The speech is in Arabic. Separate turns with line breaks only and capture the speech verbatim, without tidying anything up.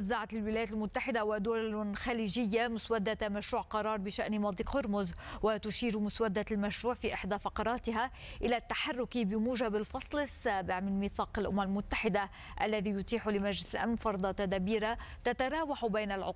وزعت الولايات المتحدة ودول خليجية مسودة مشروع قرار بشأن مضيق هرمز، وتشير مسودة المشروع في إحدى فقراتها إلى التحرك بموجب الفصل السابع من ميثاق الأمم المتحدة الذي يتيح لمجلس الأمن فرض تدابير تتراوح بين العقوبات